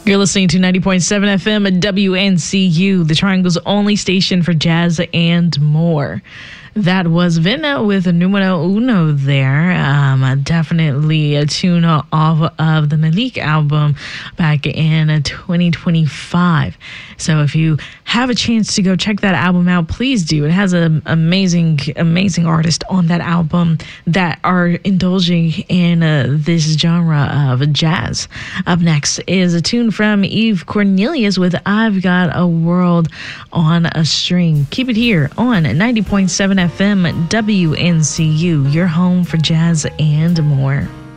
You're listening to 90.7 FM at WNCU, the Triangle's only station for jazz and more. That was Vinna with Numero Uno there. Definitely a tune off of the Malik album back in 2025. So if you have a chance to go check that album out, please do. It has an amazing artist on that album that are indulging in this genre of jazz. Up next is a tune from Eve Cornelius with I've Got a World on a String. Keep it here on 90.7 FM WNCU, your home for jazz and more.